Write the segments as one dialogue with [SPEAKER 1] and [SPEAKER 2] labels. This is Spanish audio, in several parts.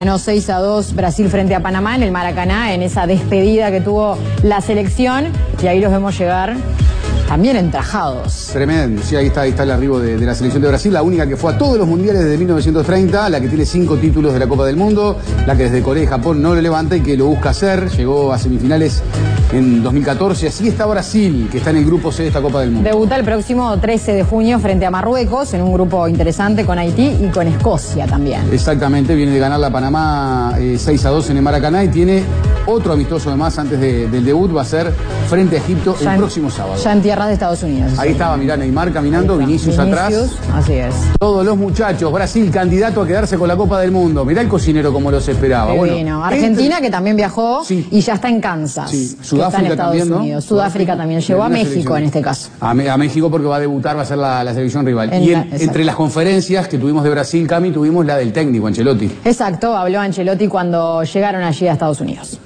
[SPEAKER 1] Ganó 6-2 Brasil frente a Panamá en el Maracaná, en esa despedida que tuvo la selección. Y ahí los vemos llegar también entrajados.
[SPEAKER 2] Tremendo, sí, ahí está el arribo de la selección de Brasil, la única que fue a todos los mundiales desde 1930, la que tiene 5 títulos de la Copa del Mundo, la que desde Corea y Japón no lo levanta y que lo busca hacer, llegó a semifinales en 2014, así está Brasil, que está en el grupo C de esta Copa del Mundo.
[SPEAKER 1] Debuta el próximo 13 de junio frente a Marruecos, en un grupo interesante con Haití y con Escocia también.
[SPEAKER 2] Exactamente, viene de ganar la Panamá 6-2 en el Maracaná y tiene otro amistoso además antes del debut, va a ser frente a Egipto el próximo sábado.
[SPEAKER 1] Ya en tierras de Estados Unidos.
[SPEAKER 2] Ahí estaba, mirá, Neymar caminando, Vinicius atrás.
[SPEAKER 1] Así es.
[SPEAKER 2] Todos los muchachos, Brasil candidato a quedarse con la Copa del Mundo. Mirá el cocinero como los esperaba.
[SPEAKER 1] Bueno, Argentina que también viajó y ya está en Kansas.
[SPEAKER 2] Sí, Sudáfrica también, ¿no?
[SPEAKER 1] Sudáfrica también llegó a México en este caso.
[SPEAKER 2] A México porque va a debutar, va a ser la selección rival. Entre las conferencias que tuvimos de Brasil, Cami, tuvimos la del técnico, Ancelotti.
[SPEAKER 1] Exacto, habló Ancelotti cuando llegaron allí a Estados Unidos.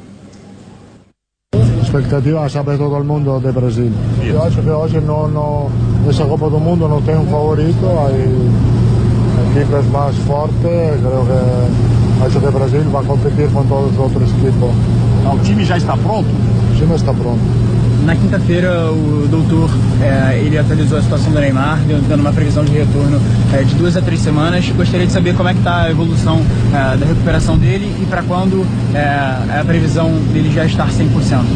[SPEAKER 3] Expectativa sabe todo el mundo de Brasil. Yo acho que hoy esa Copa del Mundo no tiene un favorito, hay equipos más fuertes, creo que Brasil va a competir con todos los otros equipos.
[SPEAKER 4] O time já está pronto?
[SPEAKER 3] O time está pronto.
[SPEAKER 5] Na quinta-feira, o doutor ele atualizou a situação do Neymar, dando uma previsão de retorno de 2 a 3 semanas. Gostaria de saber como é que está a evolução da recuperação dele e para quando é a previsão dele já estar 100%.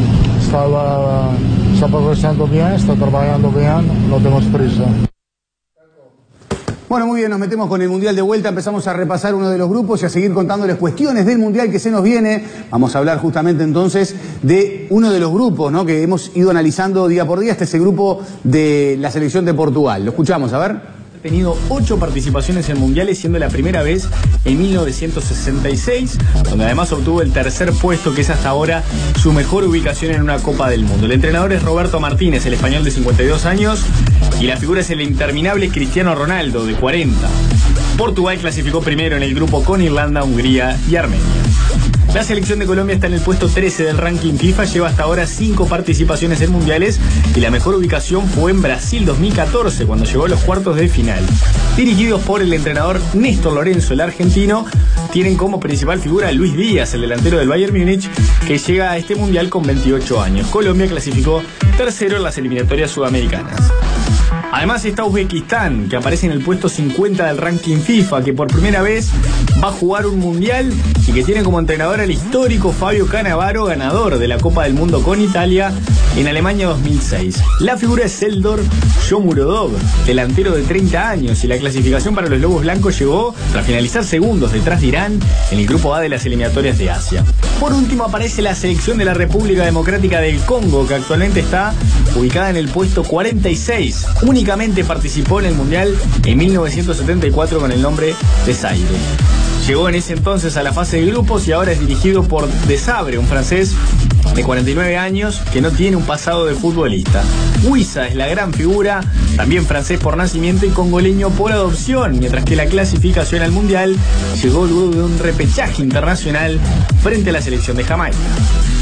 [SPEAKER 3] Está progresando bien, está trabajando bien, no tenemos prisa.
[SPEAKER 2] Bueno, muy bien, nos metemos con el Mundial de vuelta, empezamos a repasar uno de los grupos y a seguir contándoles cuestiones del Mundial que se nos viene. Vamos a hablar justamente entonces de uno de los grupos, ¿no?, que hemos ido analizando día por día. Este es el grupo de la selección de Portugal. Lo escuchamos, a ver.
[SPEAKER 6] Ha tenido 8 participaciones en mundiales, siendo la primera vez en 1966, donde además obtuvo el 3er puesto, que es hasta ahora su mejor ubicación en una Copa del Mundo. El entrenador es Roberto Martínez, el español de 52 años, y la figura es el interminable Cristiano Ronaldo, de 40. Portugal clasificó primero en el grupo con Irlanda, Hungría y Armenia. La selección de Colombia está en el puesto 13 del ranking FIFA, lleva hasta ahora 5 participaciones en mundiales y la mejor ubicación fue en Brasil 2014, cuando llegó a los cuartos de final. Dirigidos por el entrenador Néstor Lorenzo, el argentino, tienen como principal figura a Luis Díaz, el delantero del Bayern Múnich, que llega a este mundial con 28 años. Colombia clasificó tercero en las eliminatorias sudamericanas. Además está Uzbekistán, que aparece en el puesto 50 del ranking FIFA, que por primera vez va a jugar un mundial y que tiene como entrenador al histórico Fabio Cannavaro, ganador de la Copa del Mundo con Italia en Alemania 2006. La figura es Eldor Shomurodov, delantero de 30 años, y la clasificación para los Lobos Blancos llegó tras finalizar segundos detrás de Irán en el grupo A de las eliminatorias de Asia. Por último aparece la selección de la República Democrática del Congo, que actualmente está ubicada en el puesto 46. Únicamente participó en el Mundial en 1974 con el nombre de Zaire. Llegó en ese entonces a la fase de grupos y ahora es dirigido por Desabre, un francés de 49 años que no tiene un pasado de futbolista. Huiza es la gran figura, también francés por nacimiento y congoleño por adopción, mientras que la clasificación al Mundial llegó luego de un repechaje internacional frente a la selección de Jamaica.